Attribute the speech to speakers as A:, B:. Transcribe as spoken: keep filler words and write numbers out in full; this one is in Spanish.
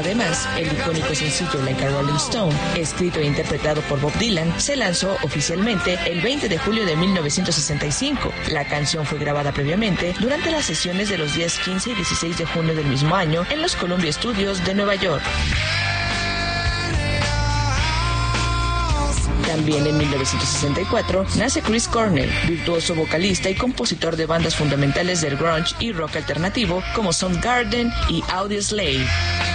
A: Además, el icónico sencillo Like a Rolling Stone, escrito e interpretado por Bob Dylan, se lanzó oficialmente el veinte de julio de mil novecientos sesenta y cinco. La canción fue grabada previamente durante las sesiones de los días quince y dieciséis de junio del mismo año en los Columbia Studios de Nueva York. También en mil novecientos sesenta y cuatro nace Chris Cornell, virtuoso vocalista y compositor de bandas fundamentales del grunge y rock alternativo como Soundgarden y Audioslave.